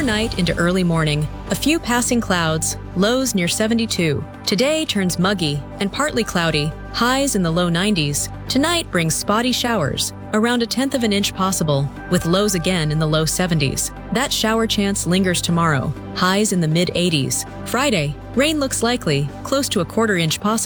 overnight into early morning, a few passing clouds, lows near 72. Today turns muggy and partly cloudy, highs in the low 90s. Tonight brings spotty showers, around 1/10 of an inch possible, with lows again in the low 70s. That shower chance lingers tomorrow, highs in the mid 80s. Friday, rain looks likely, close to 1/4 inch possible.